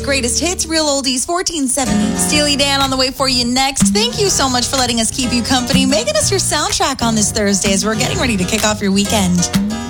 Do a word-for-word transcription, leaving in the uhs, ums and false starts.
greatest hits, real oldies, fourteen seventy. Steely Dan on the way for you next. Thank you so much for letting us keep you company, making us your soundtrack on this Thursday as we're getting ready to kick off your weekend.